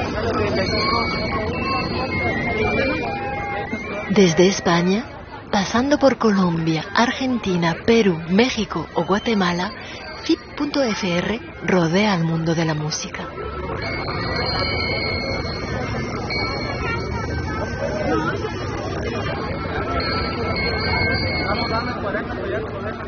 Desde España, pasando por Colombia, Argentina, Perú, México o Guatemala, FIP.fr rodea al mundo de la música. Vamos dando 40 proyectos.